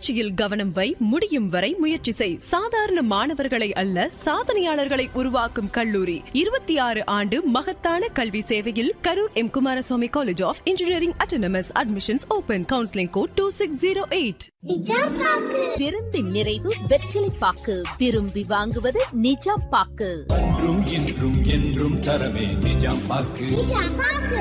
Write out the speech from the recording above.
முயற்சியில் கவனம் வை, முடியும் வரை முயற்சி செய். சாதாரண மாணவர்களை அல்ல, சாதனையாளர்களை உருவாக்கும் கல்லூரி. 26 ஆண்டு மகத்தான கல்வி சேவையில் Karur M. Kumaraswamy college of engineering autonomous. Admissions open. Counselling code 2608. பெருந்தின் நிறைவு வெற்றிலை பாக்கு. விரும்பி வாங்குவது நிஜாம் பாக்கு. என்றும் என்றும் என்றும் தரவே நிஜாம் பாக்கு.